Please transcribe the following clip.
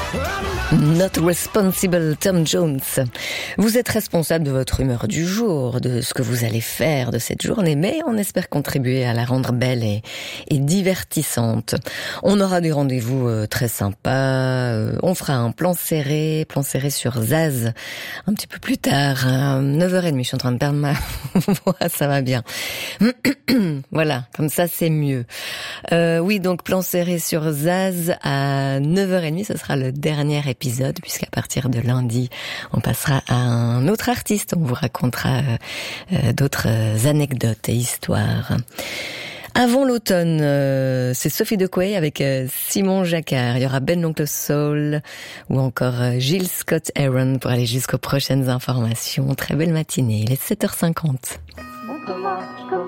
Not responsible, Tom Jones. Vous êtes responsable de votre humeur du jour, de ce que vous allez faire de cette journée, mais on espère contribuer à la rendre belle et divertissante. On aura des rendez-vous très sympas, on fera un plan serré sur Zaz, un petit peu plus tard, à 9h30, je suis en train de perdre ma voix, ça va bien. Voilà, comme ça c'est mieux. Oui, donc plan serré sur Zaz à 9h30, ce sera le dernier épisode, puisqu'à partir de lundi, on passera à un autre artiste, on vous racontera d'autres anecdotes et histoires. Avant l'automne, c'est Sophie Dequay avec Simon Jacquard. Il y aura Ben l'Oncle Soul ou encore Gilles Scott Aaron pour aller jusqu'aux prochaines informations. Très belle matinée, il est 7h50.